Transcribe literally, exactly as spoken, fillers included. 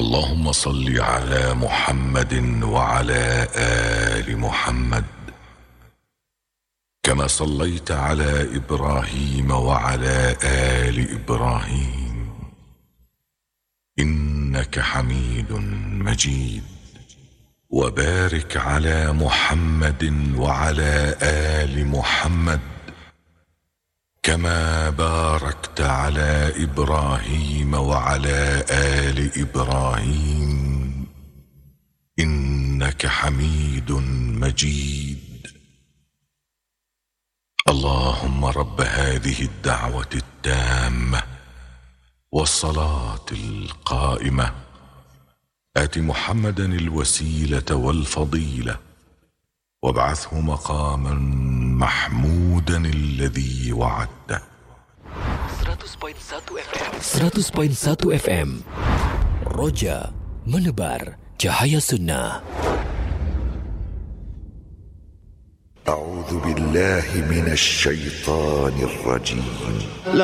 اللهم صل على محمد وعلى آل محمد كما صليت على إبراهيم وعلى آل إبراهيم إنك حميد مجيد. وبارك على محمد وعلى آل محمد كما باركت على إبراهيم وعلى آل إبراهيم إنك حميد مجيد. اللهم رب هذه الدعوة التامة والصلاة القائمة آت محمدا الوسيلة والفضيلة وابعثه مقاما محمودا الذي وعدته. seratus poin satu F M Roja menebar cahaya sunnah. أعوذ بالله من الشيطان الرجيم.